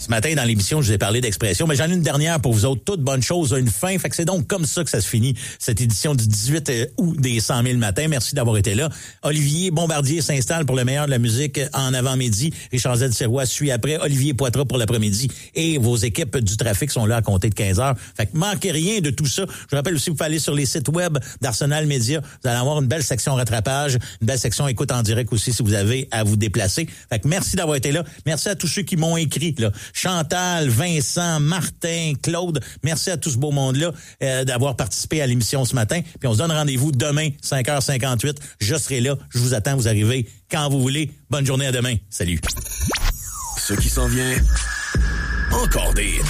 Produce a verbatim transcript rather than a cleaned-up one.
Ce matin, dans l'émission, je vous ai parlé d'expression, mais j'en ai une dernière pour vous autres. Toute bonne chose a une fin. Fait que c'est donc comme ça que ça se finit, cette édition du dix-huit août des cent mille matins. Merci d'avoir été là. Olivier Bombardier s'installe pour le meilleur de la musique en avant-midi. Richard Z. Sirois suit après. Olivier Poitras pour l'après-midi. Et vos équipes du trafic sont là à compter de quinze heures. Fait que manquez rien de tout ça. Je vous rappelle aussi, vous pouvez aller sur les sites web d'Arsenal Média. Vous allez avoir une belle section rattrapage, une belle section écoute en direct aussi si vous avez à vous déplacer. Fait que merci d'avoir été là. Merci à tous ceux qui m'ont écrit, là. Chantal, Vincent, Martin, Claude. Merci à tout ce beau monde-là euh, d'avoir participé à l'émission ce matin. Puis on se donne rendez-vous demain, cinq heures cinquante-huit. Je serai là. Je vous attends. Vous arrivez quand vous voulez. Bonne journée à demain. Salut. Ce qui s'en vient, encore des